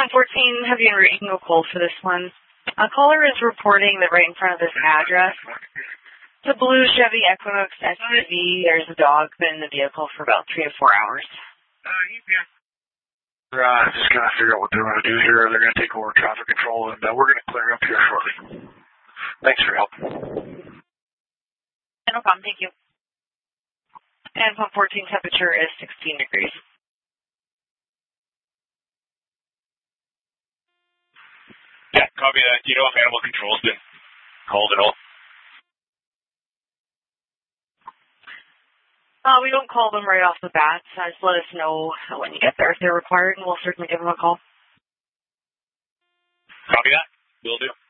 Pump 14, heavy and route, you can go cold for this one. A caller is reporting that right in front of this address, it's a blue Chevy Equinox SUV. There's a dog been in the vehicle for about 3 to 4 hours. Just going to figure out what they're going to do here. They're going to take over traffic control, and we're going to clear up here shortly. Thanks for your help. No problem, thank you. And Pump 14 temperature is 16 degrees. Yeah, copy that. Do you know if animal control's been called at all? We don't call them right off the bat. Just let us know when you get there if they're required, and we'll certainly give them a call. Copy that. Will do.